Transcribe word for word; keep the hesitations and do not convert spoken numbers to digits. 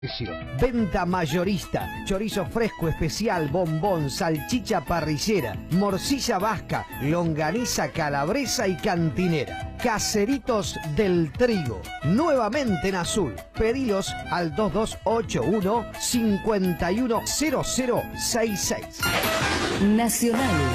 Venta mayorista, chorizo fresco especial, bombón, salchicha parrillera, morcilla vasca, longaniza calabresa y cantinera. Caseritos del Trigo, nuevamente en azul. Pedilos al dos dos ocho uno, cinco uno cero cero seis seis. Nacional.